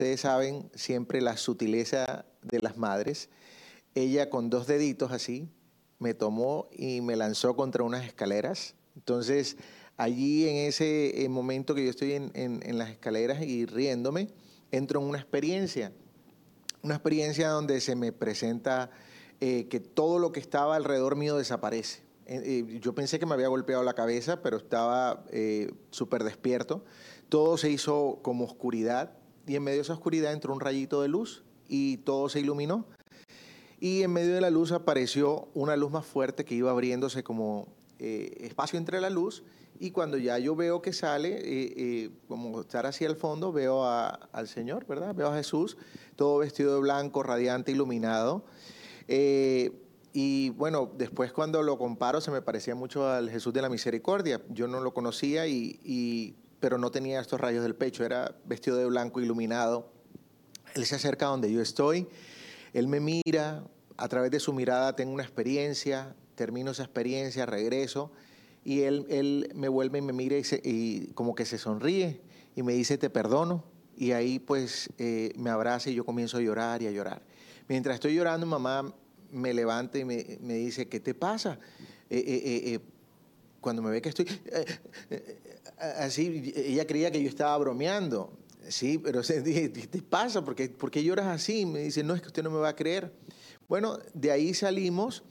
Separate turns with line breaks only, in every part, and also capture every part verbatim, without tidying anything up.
ustedes saben siempre la sutileza de las madres. Ella con dos deditos así me tomó y me lanzó contra unas escaleras. Entonces, allí en ese momento que yo estoy en, en, en las escaleras y riéndome, entro en una experiencia, una experiencia donde se me presenta eh, que todo lo que estaba alrededor mío desaparece. Eh, eh, yo pensé que me había golpeado la cabeza, pero estaba eh, súper despierto. Todo se hizo como oscuridad y en medio de esa oscuridad entró un rayito de luz y todo se iluminó. Y en medio de la luz apareció una luz más fuerte que iba abriéndose como eh, espacio entre la luz. Y cuando ya yo veo que sale, eh, eh, como estar hacia el fondo, veo a, al Señor, ¿verdad? Veo a Jesús, todo vestido de blanco, radiante, iluminado. Eh, y bueno, después cuando lo comparo se me parecía mucho al Jesús de la Misericordia. Yo no lo conocía, y, y, pero no tenía estos rayos del pecho, era vestido de blanco, iluminado. Él se acerca donde yo estoy. Él me mira, a través de su mirada tengo una experiencia, termino esa experiencia, regreso, y él, él me vuelve y me mira y, se, y como que se sonríe y me dice, te perdono, y ahí pues eh, me abraza y yo comienzo a llorar y a llorar. Mientras estoy llorando, mamá me levanta y me, me dice, ¿qué te pasa? Eh, eh, eh, eh, cuando me ve que estoy eh, eh, así, ella creía que yo estaba bromeando. Sí, pero dije, ¿qué te pasa? ¿Por qué, ¿Por qué lloras así? Me dice, no, es que usted no me va a creer. Bueno, de ahí salimos.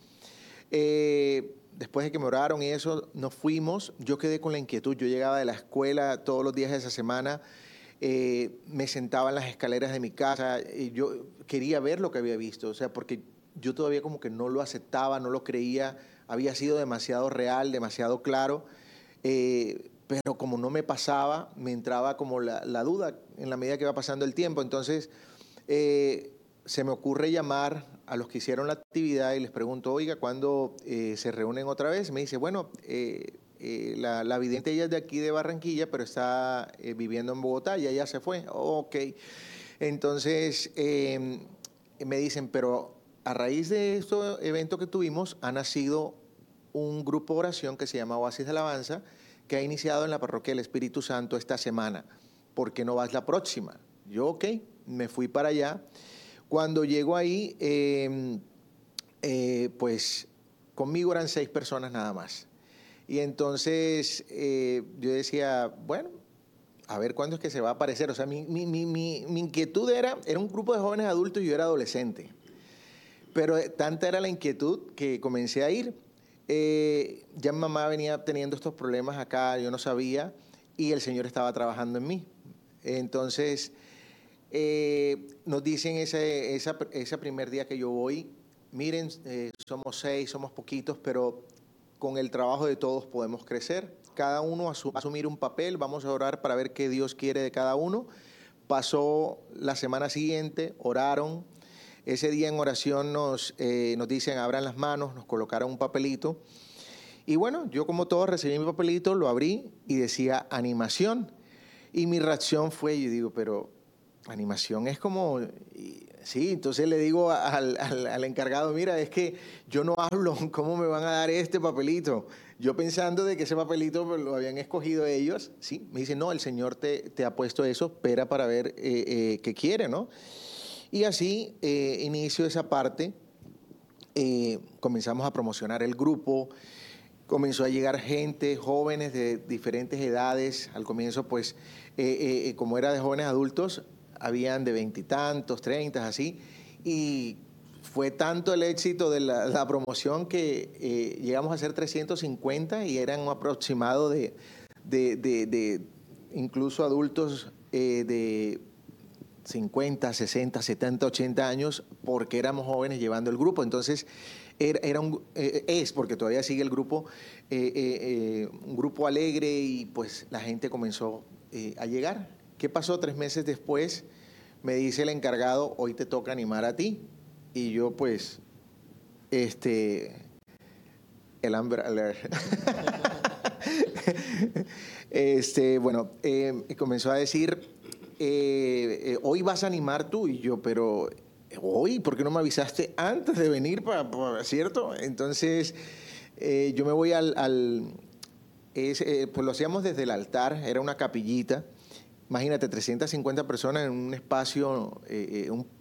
Eh, después de que me oraron y eso, nos fuimos. Yo quedé con la inquietud. Yo llegaba de la escuela todos los días de esa semana. Eh, me sentaba en las escaleras de mi casa. Y yo quería ver lo que había visto. O sea, porque yo todavía como que no lo aceptaba, no lo creía. Había sido demasiado real, demasiado claro. Eh, pero como no me pasaba, me entraba como la, la duda en la medida que iba pasando el tiempo. Entonces, eh, se me ocurre llamar a los que hicieron la actividad y les pregunto, oiga, ¿cuándo eh, se reúnen otra vez? Me dice, bueno, eh, eh, la, la vidente ella es de aquí de Barranquilla, pero está eh, viviendo en Bogotá y ella se fue. Oh, ok. Entonces, eh, me dicen, pero a raíz de este evento que tuvimos, ha nacido un grupo de oración que se llama Oasis de Alabanza, que ha iniciado en la Parroquia del Espíritu Santo esta semana. ¿Por qué no vas la próxima? Yo, ok, me fui para allá. Cuando llego ahí, eh, eh, pues conmigo eran seis personas nada más. Y entonces eh, yo decía, bueno, a ver cuándo es que se va a aparecer. O sea, mi, mi, mi, mi, mi inquietud era, era un grupo de jóvenes adultos y yo era adolescente. Pero tanta era la inquietud que comencé a ir. Eh, ya mi mamá venía teniendo estos problemas acá, yo no sabía, y el Señor estaba trabajando en mí. Entonces, eh, nos dicen ese, esa, ese primer día que yo voy, miren, eh, somos seis, somos poquitos, pero con el trabajo de todos podemos crecer. Cada uno va a asumir un papel, vamos a orar para ver qué Dios quiere de cada uno. Pasó la semana siguiente, oraron. Ese día en oración nos, eh, nos dicen, abran las manos, nos colocaron un papelito. Y bueno, yo como todos recibí mi papelito, lo abrí y decía animación. Y mi reacción fue, yo digo, pero animación es como... Y, sí, entonces le digo al, al, al encargado, mira, es que yo no hablo, ¿cómo me van a dar este papelito? Yo pensando de que ese papelito lo habían escogido ellos, sí, me dice, no, el Señor te, te ha puesto eso, espera para ver eh, eh, qué quiere, ¿no? Y así eh, inicio esa parte, eh, comenzamos a promocionar el grupo, comenzó a llegar gente, jóvenes de diferentes edades. Al comienzo, pues, eh, eh, como era de jóvenes adultos, habían de veintitantos, treinta, así. Y fue tanto el éxito de la, la promoción que eh, llegamos a ser trescientos cincuenta y eran un aproximado de, de, de, de incluso adultos eh, de cincuenta, sesenta, setenta, ochenta años, porque éramos jóvenes llevando el grupo. Entonces, era, era un, eh, es, porque todavía sigue el grupo, eh, eh, un grupo alegre y pues la gente comenzó eh, a llegar. ¿Qué pasó? Tres meses después me dice el encargado, hoy te toca animar a ti. Y yo pues, este, el Amber Alert. este, bueno, eh, comenzó a decir... Eh, eh, hoy vas a animar tú, y yo, pero hoy, ¿por qué no me avisaste antes de venir? Para, para, ¿cierto? Entonces, eh, yo me voy al... al es, eh, pues lo hacíamos desde el altar, era una capillita, Imagínate, trescientas cincuenta personas en un espacio, eh, eh, un